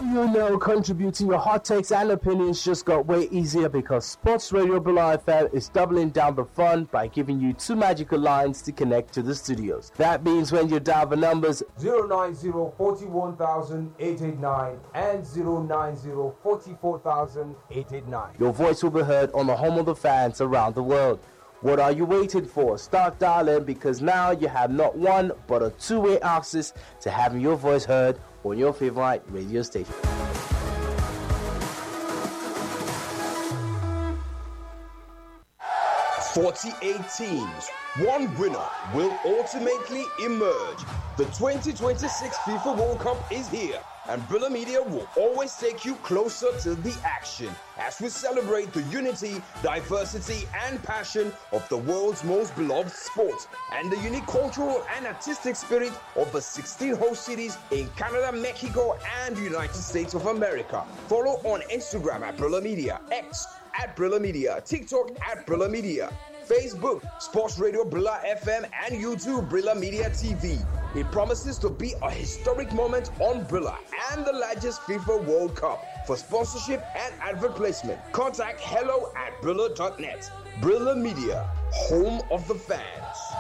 you know, contributing your hot takes and opinions just got way easier because Sports Radio Bula FM is doubling down the fun by giving you two magical lines to connect to the studios. That means when you dial the numbers 090-41889 and 090-44889, your voice will be heard on the home of the fans around the world. What are you waiting for? Start dialing, because now you have not one but a two-way access to having your voice heard on your favorite radio station. Teams, one winner will ultimately emerge. The 2026 FIFA World Cup is here, and Brilla Media will always take you closer to the action as we celebrate the unity, diversity, and passion of the world's most beloved sport, and the unique cultural and artistic spirit of the 16 host cities in Canada, Mexico, and the United States of America. Follow on Instagram at Brilla Media, X at Brilla Media, TikTok at Brilla Media, Facebook, Sports Radio Brilla FM, and YouTube Brilla Media TV. It promises to be a historic moment on Brilla and the largest FIFA World Cup. For sponsorship and advert placement, contact hello@brilla.net. Brilla Media, home of the fans.